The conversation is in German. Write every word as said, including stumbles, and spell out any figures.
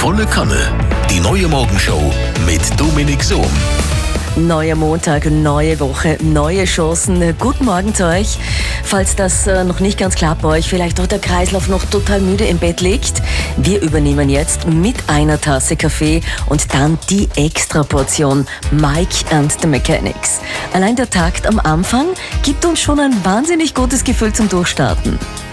Volle Kanne. Die neue Morgenshow mit Dominik Sohm. Neuer Montag, neue Woche, neue Chancen. Guten Morgen zu euch. Falls das äh, noch nicht ganz klappt bei euch, vielleicht auch der Kreislauf noch total müde im Bett liegt. Wir übernehmen jetzt mit einer Tasse Kaffee und dann die Extraportion Mike and the Mechanics. Allein der Takt am Anfang gibt uns schon ein wahnsinnig gutes Gefühl zum Durchstarten.